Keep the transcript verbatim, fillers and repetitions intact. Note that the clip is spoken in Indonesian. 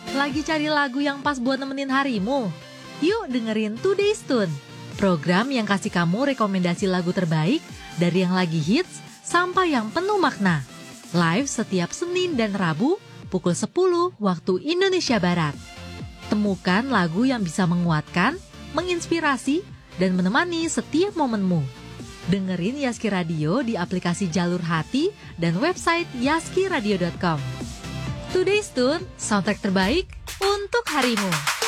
Lagi cari lagu yang pas buat nemenin harimu? Yuk dengerin Today's Tune, program yang kasih kamu rekomendasi lagu terbaik dari yang lagi hits sampai yang penuh makna. Live setiap Senin dan Rabu pukul sepuluh waktu Indonesia Barat. Temukan lagu yang bisa menguatkan, menginspirasi, dan menemani setiap momenmu. Dengerin Yaski Radio di aplikasi Jalur Hati dan website yaski radio dot com. Today's Tune, soundtrack terbaik untuk harimu.